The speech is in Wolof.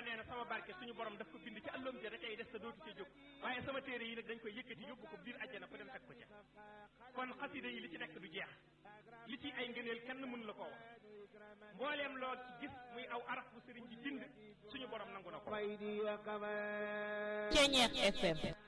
nee na sama barke suñu borom daf ko bind ci àlloom ja da cay des te dootu ca jóg waaye sama téere yi nag dañ koy yëkkati yóbbu ko biir àjjana ko dem teg ko ca kon xasida yi li ci nekk du jeex li ci ay ngëneel kenn mënu la koo wax mbooleem loo ci gis muy aw araf bu sëriñ bi bind suñu borom nangu na ko. Ceeñeex FM